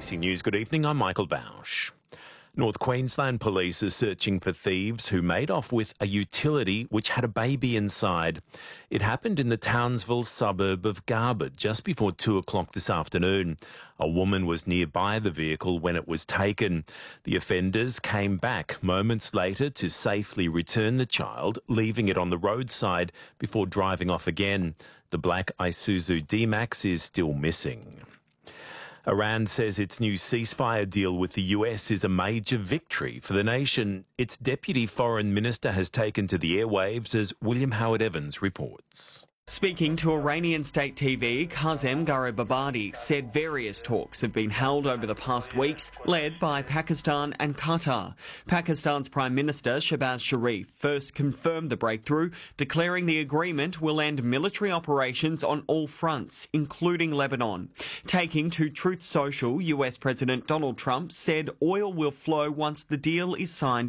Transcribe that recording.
ABC News, good evening, I'm Michael Bausch. North Queensland police are searching for thieves who made off with a utility which had a baby inside. It happened in the Townsville suburb of Garbutt just before 2 o'clock this afternoon. A woman was nearby the vehicle when it was taken. The offenders came back moments later to safely return the child, leaving it on the roadside before driving off again. The black Isuzu D-Max is still missing. Iran says its new ceasefire deal with the US is a major victory for the nation. Its deputy foreign minister has taken to the airwaves as William Howard Evans reports. Speaking to Iranian state TV, Kazem Garibabadi said various talks have been held over the past weeks, led by Pakistan and Qatar. Pakistan's Prime Minister Shehbaz Sharif first confirmed the breakthrough, declaring the agreement will end military operations on all fronts, including Lebanon. Taking to Truth Social, US President Donald Trump said oil will flow once the deal is signed